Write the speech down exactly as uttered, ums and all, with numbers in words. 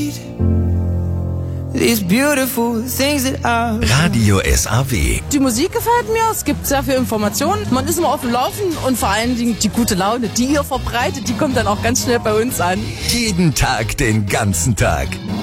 Radio S A W. Die Musik gefällt mir, es gibt sehr viel Informationen, man ist immer auf dem Laufen und vor allen Dingen die gute Laune, die ihr verbreitet, die kommt dann auch ganz schnell bei uns an. Jeden Tag, den ganzen Tag.